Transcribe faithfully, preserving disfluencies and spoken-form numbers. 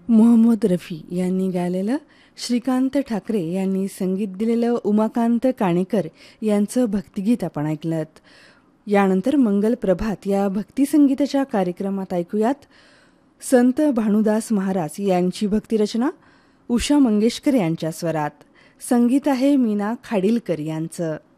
मोहम्मद रफी यांनी गायलेलं, श्रीकांत ठाकरे यांनी संगीत दिलेलं उमाकांत काणेकर यांचं भक्तिगीत आपण ऐकलं. यानंतर मंगल प्रभात या भक्तिसंगीताच्या कार्यक्रमात ऐकूयात संत भानुदास महाराज यांची भक्तिरचना उषा मंगेशकर यांच्या स्वरात. संगीत आहे मीना खाडीलकर यांचं.